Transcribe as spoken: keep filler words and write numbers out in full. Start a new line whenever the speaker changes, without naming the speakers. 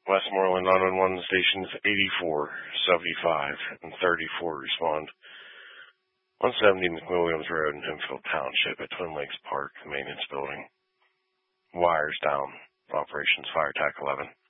Westmoreland nine one one stations eighty-four, seventy-five, and thirty-four respond. one seventy McWilliams Road in Hempfield Township at Twin Lakes Park, the maintenance building. Wires down. Operations Fire Tac eleven.